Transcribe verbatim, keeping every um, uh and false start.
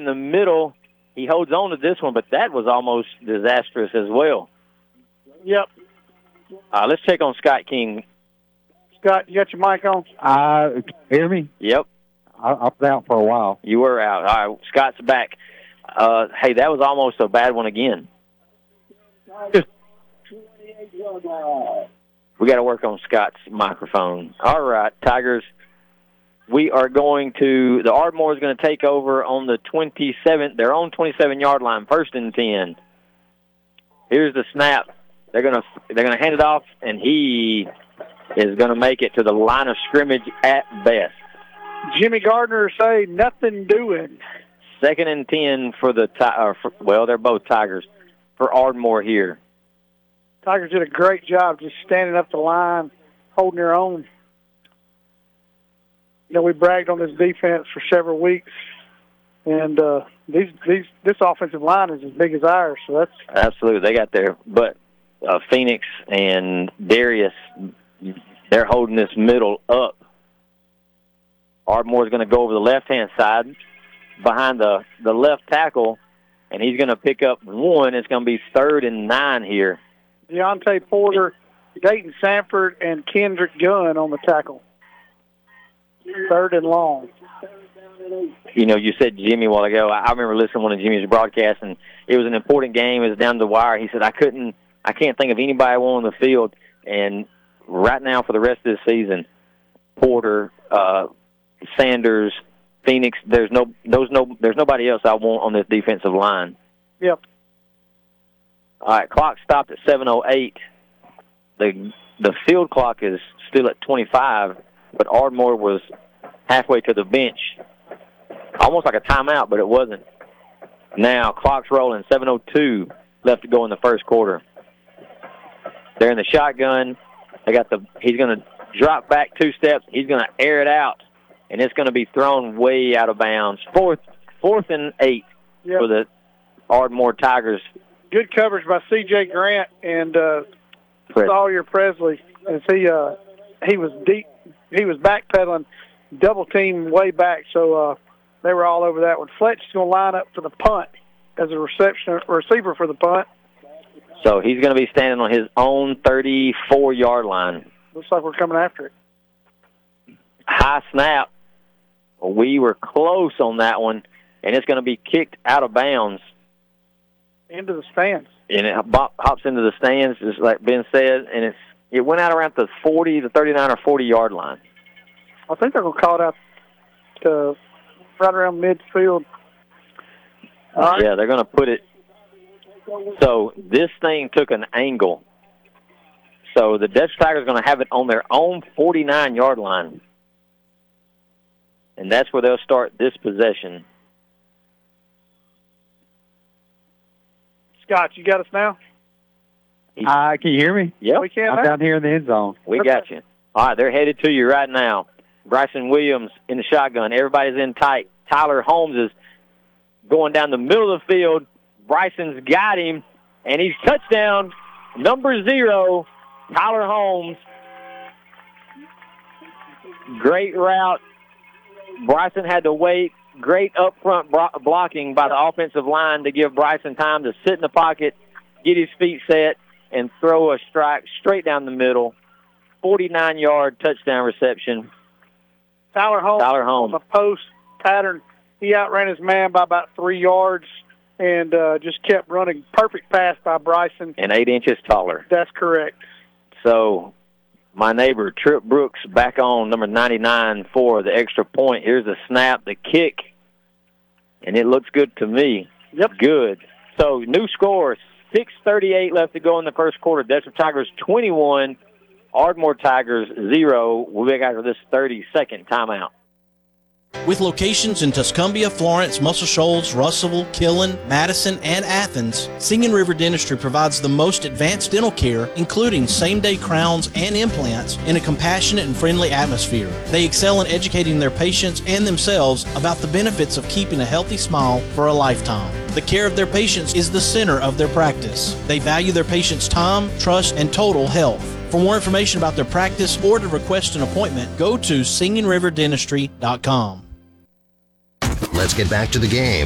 the middle. He holds on to this one, but that was almost disastrous as well. Yep. Uh, let's check on Scott King. Scott, you got your mic on? Uh, hear me? Yep. I, I was out for a while. You were out. All right, Scott's back. Uh, hey, that was almost a bad one again. Just, we got to work on Scott's microphone. All right, Tigers. We are going to, the Ardmore is going to take over on the twenty-seventh, their own twenty-seven-yard line, first and ten. Here's the snap. They're going to they're going to hand it off, and he is going to make it to the line of scrimmage at best. Jimmy Gardner say nothing doing. Second and ten for the, uh, for, well, they're both Tigers, for Ardmore here. Tigers did a great job just standing up the line, holding their own. You know, we bragged on this defense for several weeks, and uh, these these this offensive line is as big as ours. So that's absolutely, they got there. But uh, Phoenix and Darius, they're holding this middle up. Ardmore's going to go over the left-hand side behind the, the left tackle, and he's going to pick up one. It's going to be third and nine here. Deontay Porter, Dayton Sanford, and Kendrick Gunn on the tackle. Third and long. You know, you said Jimmy a while ago. I remember listening to one of Jimmy's broadcasts, and it was an important game. It was down the wire. He said, I couldn't, I can't think of anybody on the field. And right now for the rest of the season, Porter, uh, Sanders, Phoenix, there's no, those no, there's nobody else I want on this defensive line. Yep. All right, clock stopped at seven oh eight. The the field clock is still at twenty-five, but Ardmore was halfway to the bench. Almost like a timeout, but it wasn't. Now, clock's rolling, seven oh two left to go in the first quarter. They're in the shotgun. They got the. He's going to drop back two steps. He's going to air it out, and it's going to be thrown way out of bounds. Fourth, fourth and eight yep. for the Ardmore Tigers. Good coverage by C J Grant and uh, Sawyer Presley as he uh, he was deep. He was backpedaling, double team way back, so uh, they were all over that one. Fletch is going to line up for the punt as a reception receiver for the punt. So he's going to be standing on his own thirty-four-yard line. Looks like we're coming after it. High snap. We were close on that one, and it's going to be kicked out of bounds. Into the stands. And it hops into the stands, just like Ben said, and it's it went out around the forty, the thirty-nine or forty-yard line. I think they're going to call it out to right around midfield. Right. Yeah, they're going to put it. So this thing took an angle. So the Dutch Tigers are going to have it on their own forty-nine-yard line. And that's where they'll start this possession. Scott, you got us now? Uh, can you hear me? Yep. We can I'm now? down here in the end zone. We got you. All right, they're headed to you right now. Bryson Williams in the shotgun. Everybody's in tight. Tyler Holmes is going down the middle of the field. Bryson's got him, and he's touchdown. Number zero, Tyler Holmes. Great route. Bryson had to wait. Great up-front bro- blocking by the offensive line to give Bryson time to sit in the pocket, get his feet set, and throw a strike straight down the middle. forty-nine-yard touchdown reception. Tyler Holmes, Tyler Holmes. on the post pattern, he outran his man by about three yards and uh, just kept running. Perfect pass by Bryson. And eight inches taller. That's correct. So my neighbor, Trip Brooks, back on number ninety-nine for the extra point. Here's the snap, the kick, and it looks good to me. Yep. Good. So new score, six thirty-eight left to go in the first quarter. Desert Tigers twenty-one, Ardmore Tigers zero. We'll be back after this thirty-second timeout. With locations in Tuscumbia, Florence, Muscle Shoals, Russellville, Killen, Madison, and Athens, Singing River Dentistry provides the most advanced dental care, including same-day crowns and implants, in a compassionate and friendly atmosphere. They excel in educating their patients and themselves about the benefits of keeping a healthy smile for a lifetime. The care of their patients is the center of their practice. They value their patients' time, trust, and total health. For more information about their practice or to request an appointment, go to singing river dentistry dot com. Let's get back to the game